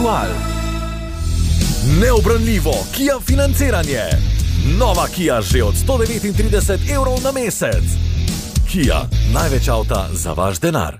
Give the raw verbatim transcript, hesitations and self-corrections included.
Neobranljivo Kia financiranje. Nova Kia že od sto devetintrideset evrov na mesec. Kia, največ avta za vaš denar.